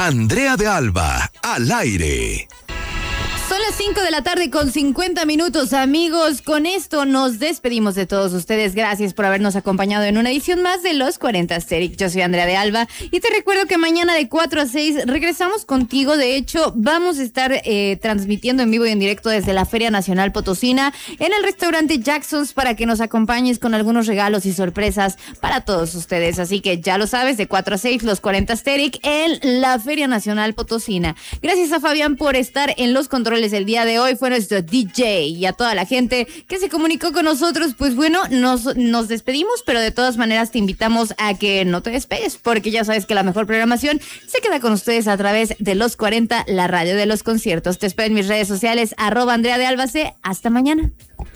Andrea de Alba, al aire. Son las 5 de la tarde con 50 minutos, amigos. Con esto nos despedimos de todos ustedes. Gracias por habernos acompañado en una edición más de Los 40 Asterix. Yo soy Andrea de Alba y te recuerdo que mañana de 4 a 6 regresamos contigo. De hecho, vamos a estar transmitiendo en vivo y en directo desde la Feria Nacional Potosina en el restaurante Jackson's para que nos acompañes con algunos regalos y sorpresas para todos ustedes. Así que ya lo sabes, de 4 a 6, Los 40 Asterix en la Feria Nacional Potosina. Gracias a Fabián por estar en los controles el día de hoy. Fue nuestro DJ y a toda la gente que se comunicó con nosotros. Pues bueno, nos despedimos, pero de todas maneras te invitamos a que no te despegues, porque ya sabes que la mejor programación se queda con ustedes a través de Los 40, la radio de los conciertos. Te espero en mis redes sociales, @Andrea de Alba C. Hasta mañana.